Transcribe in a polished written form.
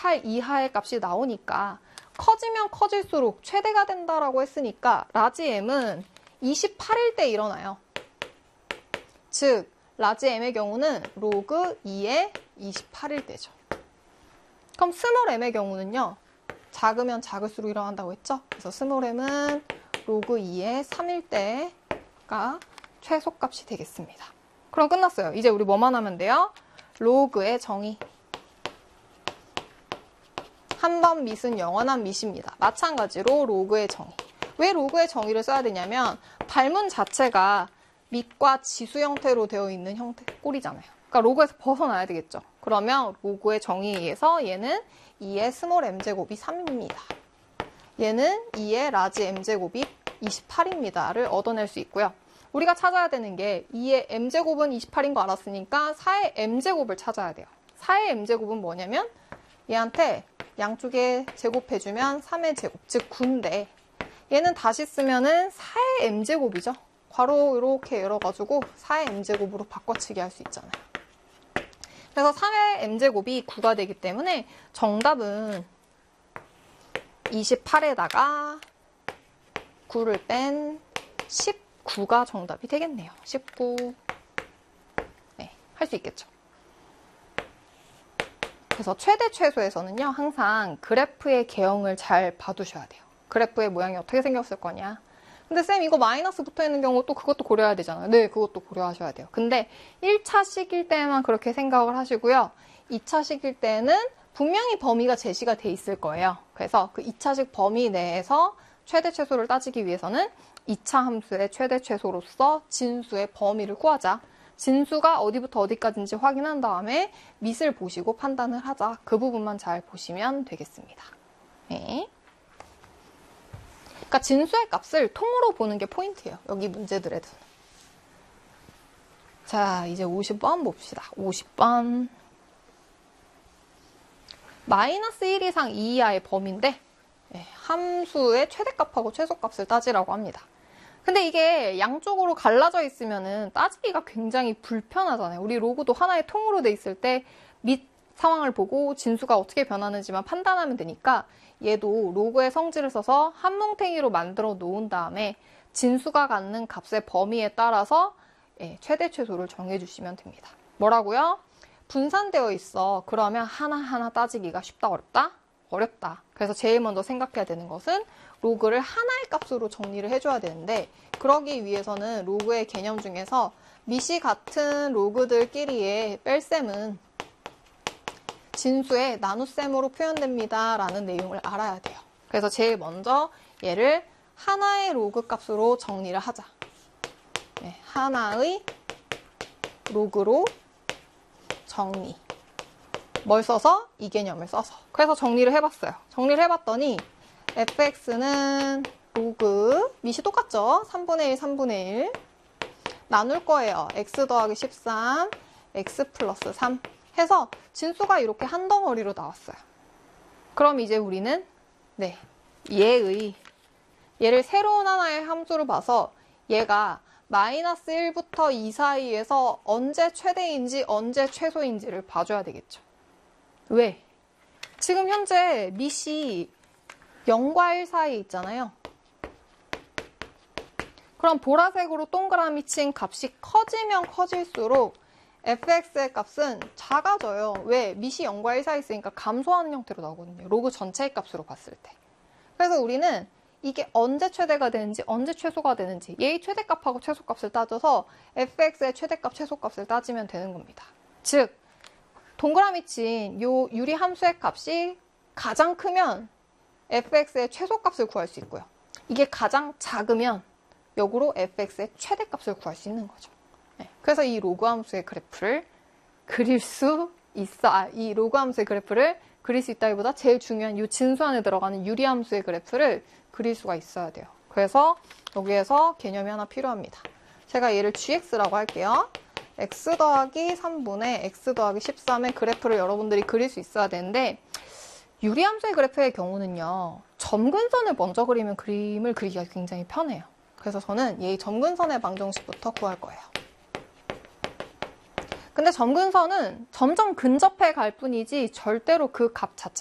28 이하의 값이 나오니까 커지면 커질수록 최대가 된다라고 했으니까 라지 m은 28일 때 일어나요. 즉 라지 m의 경우는 로그 2의 28일 때죠. 그럼 스몰 m의 경우는요. 작으면 작을수록 일어난다고 했죠. 그래서 스몰 m은 로그 2의 3일 때가 최소값이 되겠습니다. 그럼 끝났어요. 이제 우리 뭐만 하면 돼요? 로그의 정의. 한 번 밑은 영원한 밑입니다. 마찬가지로 로그의 정의. 왜 로그의 정의를 써야 되냐면 발문 자체가 밑과 지수 형태로 되어 있는 형태 꼴이잖아요. 그러니까 로그에서 벗어나야 되겠죠. 그러면 로그의 정의에 의해서 얘는 2의 스몰 m제곱이 3입니다. 얘는 2의 라지 m제곱이 28입니다를 얻어낼 수 있고요. 우리가 찾아야 되는 게 2의 m제곱은 28인 거 알았으니까 4의 m제곱을 찾아야 돼요. 4의 m제곱은 뭐냐면 얘한테 양쪽에 제곱해주면 3의 제곱, 즉 9인데 얘는 다시 쓰면은 4의 m제곱이죠. 괄호 이렇게 열어가지고 4의 m제곱으로 바꿔치기 할 수 있잖아요. 그래서 3의 m제곱이 9가 되기 때문에 정답은 28에다가 9를 뺀 19가 정답이 되겠네요. 19. 네, 할 수 있겠죠. 그래서 최대 최소에서는요, 항상 그래프의 개형을 잘 봐두셔야 돼요. 그래프의 모양이 어떻게 생겼을 거냐. 근데 쌤 이거 마이너스 붙어 있는 경우 또 그것도 고려해야 되잖아요. 네, 그것도 고려하셔야 돼요. 근데 1차식일 때만 그렇게 생각을 하시고요. 2차식일 때는 분명히 범위가 제시가 돼 있을 거예요. 그래서 그 2차식 범위 내에서 최대 최소를 따지기 위해서는 2차 함수의 최대 최소로서 진수의 범위를 구하자. 진수가 어디부터 어디까지인지 확인한 다음에 밑을 보시고 판단을 하자. 그 부분만 잘 보시면 되겠습니다. 네. 그러니까 진수의 값을 통으로 보는 게 포인트예요. 여기 문제들에도. 자, 이제 50번 봅시다. 50번. 마이너스 1 이상 2 이하의 범위인데 함수의 최대값하고 최소값을 따지라고 합니다. 근데 이게 양쪽으로 갈라져 있으면은 따지기가 굉장히 불편하잖아요. 우리 로그도 하나의 통으로 돼 있을 때 밑 상황을 보고 진수가 어떻게 변하는지만 판단하면 되니까 얘도 로그의 성질을 써서 한 뭉탱이로 만들어 놓은 다음에 진수가 갖는 값의 범위에 따라서 최대 최소를 정해주시면 됩니다. 뭐라고요? 분산되어 있어. 그러면 하나하나 따지기가 쉽다, 어렵다? 어렵다. 그래서 제일 먼저 생각해야 되는 것은 로그를 하나의 값으로 정리를 해줘야 되는데 그러기 위해서는 로그의 개념 중에서 밑이 같은 로그들끼리의 뺄셈은 진수의 나눗셈으로 표현됩니다. 라는 내용을 알아야 돼요. 그래서 제일 먼저 얘를 하나의 로그 값으로 정리를 하자. 네, 하나의 로그로 정리. 뭘 써서? 이 개념을 써서. 그래서 정리를 해봤어요. 정리를 해봤더니 fx는 로그 밑이 똑같죠? 3분의 1, 3분의 1 나눌 거예요. x 더하기 13, x 플러스 3 해서 진수가 이렇게 한 덩어리로 나왔어요. 그럼 이제 우리는 얘를 새로운 하나의 함수로 봐서 얘가 마이너스 1부터 2 사이에서 언제 최대인지 언제 최소인지를 봐줘야 되겠죠. 왜? 지금 현재 밑이 0과 1 사이에 있잖아요. 그럼 보라색으로 동그라미 친 값이 커지면 커질수록 fx의 값은 작아져요. 왜? 밑이 0과 1 사이에 있으니까 감소하는 형태로 나오거든요. 로그 전체의 값으로 봤을 때. 그래서 우리는 이게 언제 최대가 되는지 언제 최소가 되는지 얘의 최대값하고 최소값을 따져서 fx의 최대값, 최소값을 따지면 되는 겁니다. 즉 동그라미 친 요 유리 함수의 값이 가장 크면 fx의 최소값을 구할 수 있고요. 이게 가장 작으면 역으로 fx의 최대값을 구할 수 있는 거죠. 그래서 이 로그 함수의 그래프를 그릴 수 있어. 이 로그 함수의 그래프를 그릴 수 있다기보다 제일 중요한 이 진수 안에 들어가는 유리 함수의 그래프를 그릴 수가 있어야 돼요. 그래서 여기에서 개념이 하나 필요합니다. 제가 얘를 gx라고 할게요. x 더하기 3분의 x 더하기 13의 그래프를 여러분들이 그릴 수 있어야 되는데 유리함수의 그래프의 경우는요. 점근선을 먼저 그리면 그림을 그리기가 굉장히 편해요. 그래서 저는 얘의 점근선의 방정식부터 구할 거예요. 근데 점근선은 점점 근접해 갈 뿐이지 절대로 그 값 자체가